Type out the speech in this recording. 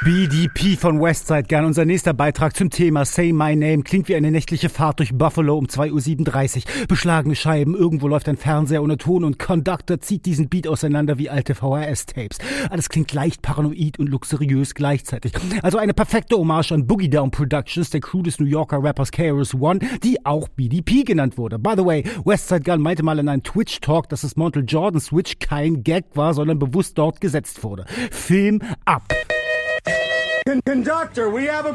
BDP von Westside Gun, unser nächster Beitrag zum Thema Say My Name, klingt wie eine nächtliche Fahrt durch Buffalo um 2:37 Uhr. Beschlagene Scheiben, irgendwo läuft ein Fernseher ohne Ton und Conductor zieht diesen Beat auseinander wie alte VHS-Tapes. Alles klingt leicht paranoid und luxuriös gleichzeitig. Also eine perfekte Hommage an Boogie Down Productions, der Crew des New Yorker Rappers KRS-One, die auch BDP genannt wurde. By the way, Westside Gun meinte mal in einem Twitch-Talk, dass das Montel Jordan Switch kein Gag war, sondern bewusst dort gesetzt wurde. Film ab! Conductor, we have a